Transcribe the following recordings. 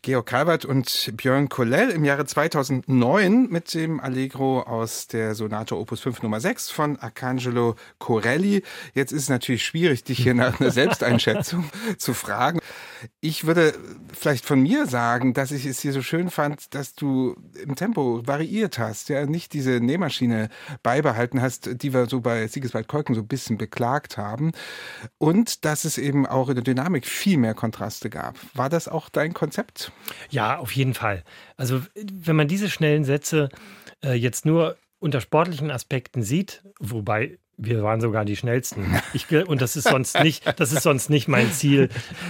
Georg Calvert und Björn Kollel im Jahre 2009 mit dem Allegro aus der Sonate Opus 5 Nummer 6 von Arcangelo Corelli. Jetzt ist es natürlich schwierig, dich hier nach einer Selbsteinschätzung zu fragen. Ich würde vielleicht von mir sagen, dass ich es hier so schön fand, dass du im Tempo variiert hast, ja, nicht diese Nähmaschine beibehalten hast, die wir so bei Sigiswald Keuken so ein bisschen beklagt haben, und dass es eben auch in der Dynamik viel mehr Kontraste gab. War das auch dein Konzept? Ja, auf jeden Fall. Also wenn man diese schnellen Sätze jetzt nur unter sportlichen Aspekten sieht, wobei wir waren sogar die schnellsten. Und das ist sonst nicht mein Ziel,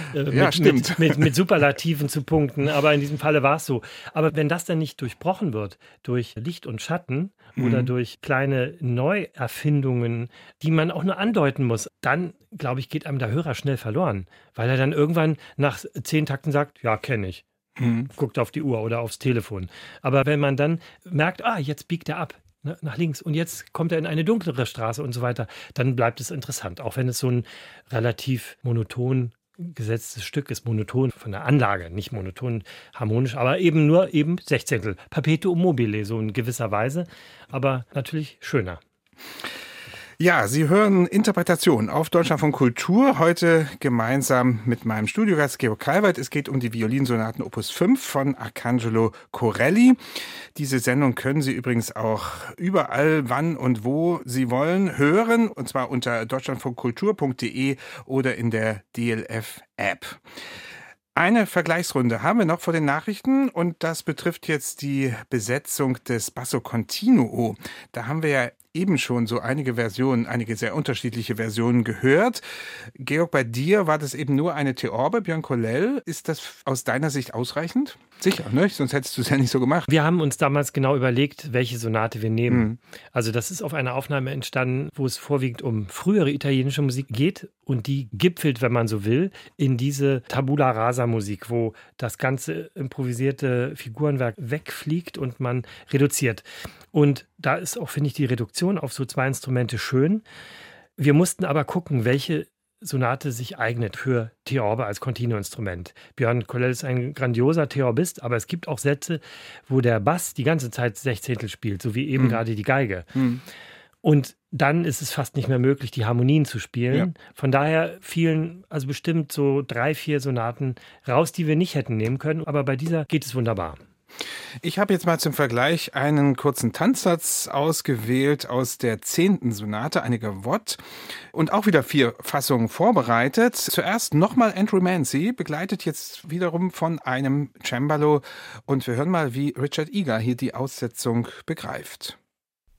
mit Superlativen zu punkten. Aber in diesem Falle war es so. Aber wenn das dann nicht durchbrochen wird durch Licht und Schatten oder durch kleine Neuerfindungen, die man auch nur andeuten muss, dann, glaube ich, geht einem der Hörer schnell verloren. Weil er dann irgendwann nach 10 Takten sagt, ja, kenne ich. Guckt auf die Uhr oder aufs Telefon. Aber wenn man dann merkt, jetzt biegt er ab nach links und jetzt kommt er in eine dunklere Straße und so weiter, dann bleibt es interessant. Auch wenn es so ein relativ monoton gesetztes Stück ist, monoton von der Anlage, nicht monoton harmonisch, aber nur 16. Perpetuum mobile, so in gewisser Weise, aber natürlich schöner. Ja, Sie hören Interpretation auf Deutschlandfunk Kultur, heute gemeinsam mit meinem Studiogast Georg Calvert. Es geht um die Violinsonaten Opus 5 von Arcangelo Corelli. Diese Sendung können Sie übrigens auch überall, wann und wo Sie wollen, hören, und zwar unter deutschlandfunkkultur.de oder in der DLF-App. Eine Vergleichsrunde haben wir noch vor den Nachrichten, und das betrifft jetzt die Besetzung des Basso Continuo. Da haben wir ja eben schon so einige sehr unterschiedliche Versionen gehört. Georg, bei dir war das eben nur eine Theorbe, Björn Kollel. Ist das aus deiner Sicht ausreichend? Sicher, ne? Sonst hättest du es ja nicht so gemacht. Wir haben uns damals genau überlegt, welche Sonate wir nehmen. Also das ist auf einer Aufnahme entstanden, wo es vorwiegend um frühere italienische Musik geht, und die gipfelt, wenn man so will, in diese Tabula Rasa Musik, wo das ganze improvisierte Figurenwerk wegfliegt und man reduziert. Und da ist auch, finde ich, die Reduktion auf so 2 Instrumente schön. Wir mussten aber gucken, welche Sonate sich eignet für Theorbe als Continuo-Instrument. Björn Kollel ist ein grandioser Theorbist, aber es gibt auch Sätze, wo der Bass die ganze Zeit Sechzehntel spielt, so wie eben gerade die Geige. Und dann ist es fast nicht mehr möglich, die Harmonien zu spielen. Ja. Von daher fielen also bestimmt so 3, 4 Sonaten raus, die wir nicht hätten nehmen können. Aber bei dieser geht es wunderbar. Ich habe jetzt mal zum Vergleich einen kurzen Tanzsatz ausgewählt aus der 10. Sonate, eine Gavotte, und auch wieder 4 Fassungen vorbereitet. Zuerst nochmal Andrew Mancy, begleitet jetzt wiederum von einem Cembalo, und wir hören mal, wie Richard Egar hier die Aussetzung begreift.